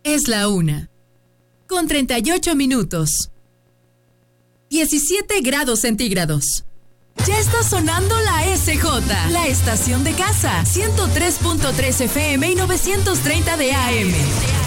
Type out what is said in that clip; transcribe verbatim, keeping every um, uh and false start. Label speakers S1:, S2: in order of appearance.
S1: Es la una. Con treinta y ocho minutos. diecisiete grados centígrados. Ya está sonando la S J, la estación de casa. ciento tres punto tres F M y novecientos treinta de A M.